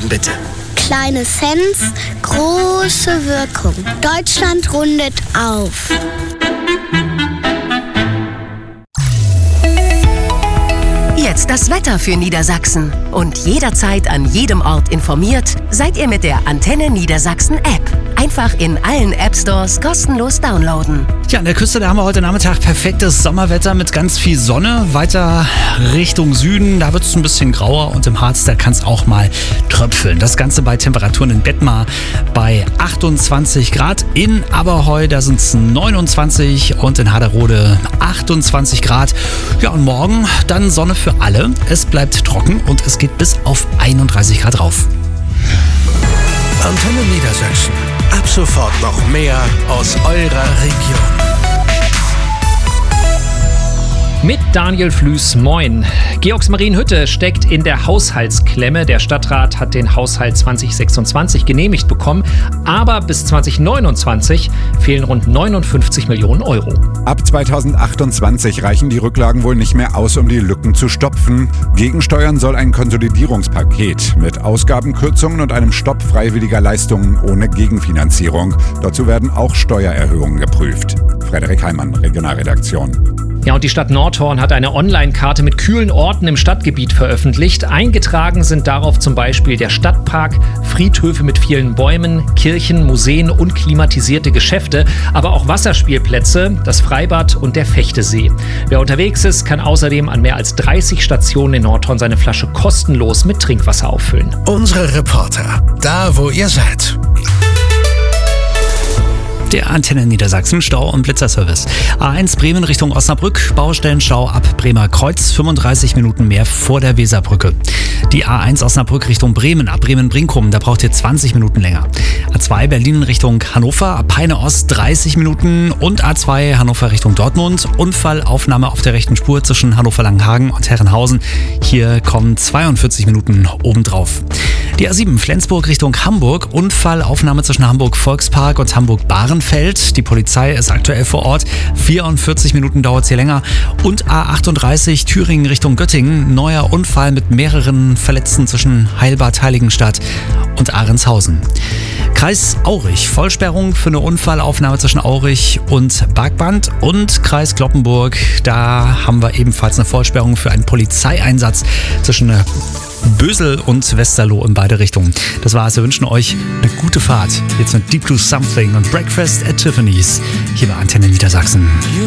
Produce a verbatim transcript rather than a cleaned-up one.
Werbung bitte. Kleine Sense, große Wirkung. Deutschland rundet auf. Jetzt das Wetter für Niedersachsen. Und jederzeit an jedem Ort informiert, seid ihr mit der Antenne Niedersachsen App. Einfach in allen App-Stores kostenlos downloaden. Ja, an der Küste, da haben wir heute Nachmittag perfektes Sommerwetter mit ganz viel Sonne. Weiter Richtung Süden, da wird es ein bisschen grauer und im Harz, da kann es auch mal tröpfeln. Das Ganze bei Temperaturen in Bettmar bei achtundzwanzig Grad. In Aberheu, da sind es neunundzwanzig und in Haderode achtundzwanzig Grad. Ja, und morgen dann Sonne für alle. Es bleibt trocken und es geht bis auf einunddreißig Grad rauf. Antenne Niedersachsen. Ab sofort noch mehr aus eurer Region. Mit Daniel Flüß, moin. Georgsmarienhütte steckt in der Haushaltsklemme. Der Stadtrat hat den Haushalt zwanzig sechsundzwanzig genehmigt bekommen, aber bis zwanzig neunundzwanzig fehlen rund neunundfünfzig Millionen Euro. Ab zweitausendachtundzwanzig reichen die Rücklagen wohl nicht mehr aus, um die Lücken zu stopfen. Gegensteuern soll ein Konsolidierungspaket mit Ausgabenkürzungen und einem Stopp freiwilliger Leistungen ohne Gegenfinanzierung. Dazu werden auch Steuererhöhungen geprüft. Frederik Heimann, Regionalredaktion. Ja, und die Stadt Nordhorn hat eine Online-Karte mit kühlen Orten im Stadtgebiet veröffentlicht. Eingetragen sind darauf zum Beispiel der Stadtpark, Friedhöfe mit vielen Bäumen, Kirchen, Museen und klimatisierte Geschäfte, aber auch Wasserspielplätze, das Freibad und der Fechtesee. Wer unterwegs ist, kann außerdem an mehr als dreißig Stationen in Nordhorn seine Flasche kostenlos mit Trinkwasser auffüllen. Unsere Reporter, da wo ihr seid. Der Antenne Niedersachsen Stau- und Blitzerservice. A eins Bremen Richtung Osnabrück, Baustellenstau ab Bremer Kreuz, fünfunddreißig Minuten mehr vor der Weserbrücke. Die A eins Osnabrück Richtung Bremen, ab Bremen-Brinkum, da braucht ihr zwanzig Minuten länger. A zwei Berlin Richtung Hannover, ab Peine Ost dreißig Minuten und A zwei Hannover Richtung Dortmund. Unfallaufnahme auf der rechten Spur zwischen Hannover-Langenhagen und Herrenhausen. Hier kommen zweiundvierzig Minuten obendrauf. Die A sieben Flensburg Richtung Hamburg, Unfallaufnahme zwischen Hamburg-Volkspark und Hamburg-Bahrenfeld. Die Polizei ist aktuell vor Ort. vierundvierzig Minuten dauert es hier länger. Und A achtunddreißig Thüringen Richtung Göttingen. Neuer Unfall mit mehreren Verletzten zwischen Heilbad Heiligenstadt und Ahrendshausen. Kreis Aurich, Vollsperrung für eine Unfallaufnahme zwischen Aurich und Bergband. Und Kreis Cloppenburg, da haben wir ebenfalls eine Vollsperrung für einen Polizeieinsatz zwischen Bösel und Westerlo in beide Richtungen. Das war's. Wir wünschen euch eine gute Fahrt. Jetzt mit Deep Blue Something und Breakfast at Tiffany's hier bei Antenne Niedersachsen.